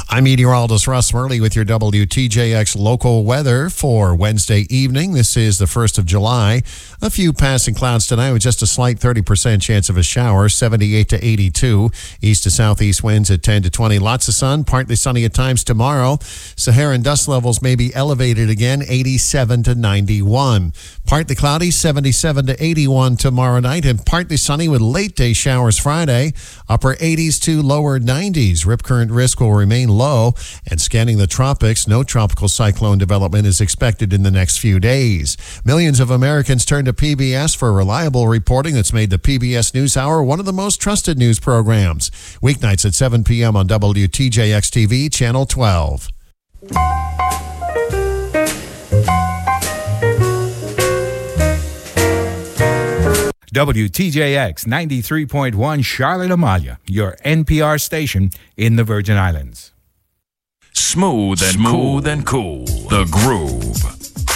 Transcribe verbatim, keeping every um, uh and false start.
I'm meteorologist Russ Murley with your W T J X local weather for Wednesday evening. This is the first of July. A few passing clouds tonight with just a slight thirty percent chance of a shower, seventy-eight to eighty-two. East to southeast winds at ten to twenty. Lots of sun, partly sunny at times tomorrow. Saharan dust levels may be elevated again, eighty-seven to ninety-one. Partly cloudy, seventy-seven to eighty-one tomorrow night, and partly sunny with late day showers Friday. Upper eighties to lower nineties. Rip current risk will remain low, and scanning the tropics, no tropical cyclone development is expected in the next few days. Millions of Americans turn to P B S for reliable reporting that's made the P B S NewsHour one of the most trusted news programs. Weeknights at seven p.m. on W T J X T V, Channel twelve. W T J X ninety-three point one Charlotte Amalia, your N P R station in the Virgin Islands. Smooth and Smooth cool and cool. The Groove.